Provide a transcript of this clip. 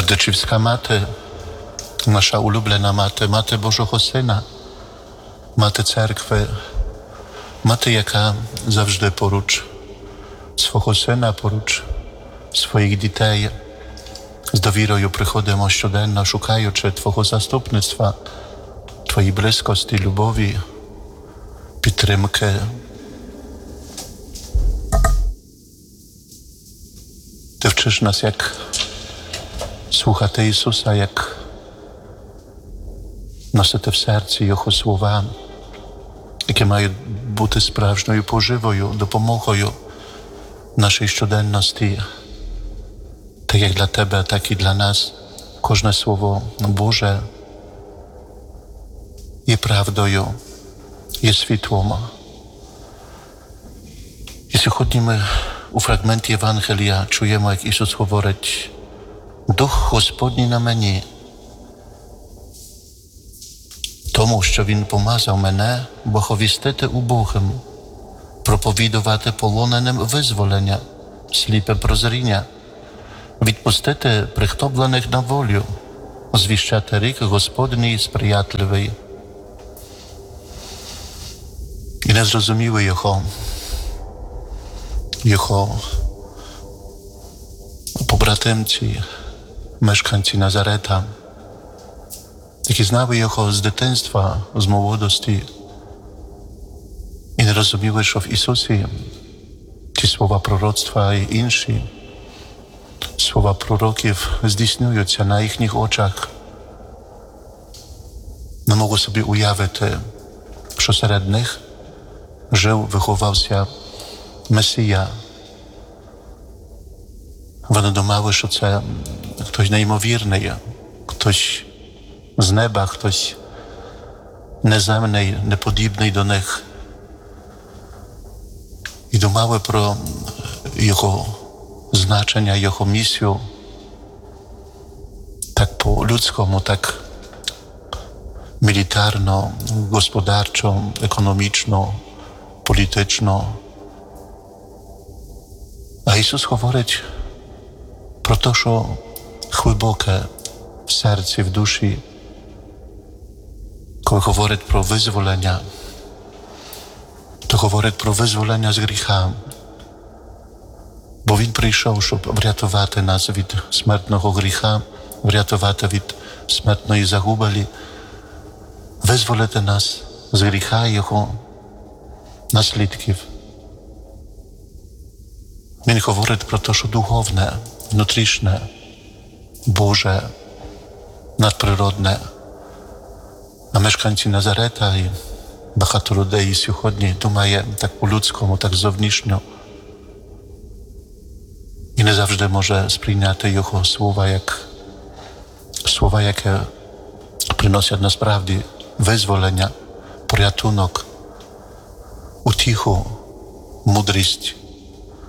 Бердичівська мати, наша улюблена мати, мати Божого Сина, мати церкви, мати, яка завжди поруч свого сина, поруч своїх дітей. З довірою приходимо щоденно, шукаючи Твого заступництва, Твоїй близькості, любові, підтримки. Ти вчиш нас, як слухати Ісуса, як носити в серці Його слова, які мають бути справжньою поживою, допомогою нашій щоденності. Так як для Тебе, так і для нас кожне Слово Боже є правдою, є світлом. І сьогодні ми у фрагменті Євангелія чуємо, як Ісус говорить: «Дух Господній на мені, тому що Він помазав мене благовістити убогим, проповідувати полоненим визволення, сліпе прозріння, відпустити прихтоплених на волю, звіщати рік Господній сприятливий». І не зрозуміли його побратимці, мешканці Назарета, які знали Його з дитинства, з молодості, і не розуміли, що в Ісусі ті слова пророцтва і інші слова пророків здійснюються на їхніх очах. Не можу собі уявити, що серед них жив, виховався Месія. Вони думали, що це хтось неймовірний, хтось з неба, хтось неземний, неподібний до них. І думали про Його значення, Його місію так по-людському, так мілітарно, господарчо, економічно, політично. А Ісус говорить про те, що глибоке в серці, в душі, коли говорить про визволення, то говорить про визволення з гріха. Бо Він прийшов, щоб врятувати нас від смертного гріха, врятувати від смертної загибелі, визволити нас з гріха Його наслідків. Він говорить про те, що духовне, внутрішнє, Боже, надприродне. А мешканці Назарета і багато людей сьогодні думає так по-людському, так зовнішньо. І не завжди може сприйняти Його слова, як слова, яке приносять насправді визволення, порятунок, утіху, мудрість,